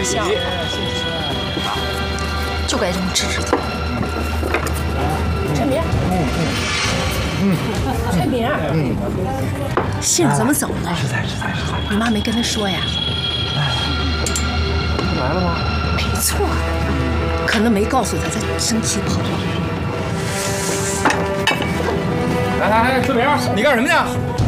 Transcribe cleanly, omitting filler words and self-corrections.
像的，就该这么治治他。 陈明，陈明， 信儿怎么走了？ 实在。 你妈没跟他说呀？ 来了吗？ 没错，可能没告诉他，他生气跑了。 来，志明，你干什么去？